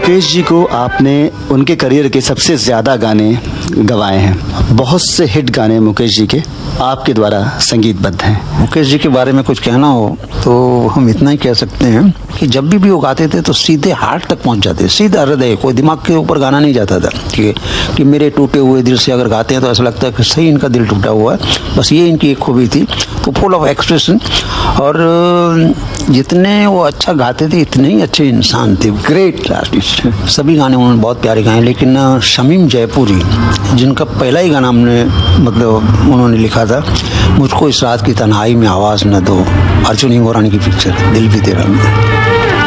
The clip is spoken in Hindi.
मुकेश जी को आपने उनके करियर के सबसे ज़्यादा गाने गवाए हैं। बहुत से हिट गाने मुकेश जी के आपके द्वारा संगीतबद्ध हैं। मुकेश जी के बारे में कुछ कहना हो तो हम इतना ही कह सकते हैं कि जब भी वो गाते थे तो सीधे हार्ट तक पहुंच जाते, सीधा हृदय, कोई दिमाग के ऊपर गाना नहीं जाता था कि मेरे टूटे हुए दिल से अगर गाते हैं तो ऐसा लगता है कि सही इनका दिल टूटा हुआ है। बस ये इनकी एक खूबी थी, तो फुल ऑफ एक्सप्रेशन। और जितने वो अच्छा गाते थे इतने ही अच्छे इंसान थे, ग्रेट आर्टिस्ट। सभी गाने उन्होंने बहुत प्यारे गाए, लेकिन शमीम जयपुरी जिनका पहला ही गाना हमने मतलब उन्होंने लिखा था, मुझको इस रात की तन्हाई में आवाज़ न दो, अर्जुन हिंगोरानी की पिक्चर दिल भी तेरा में।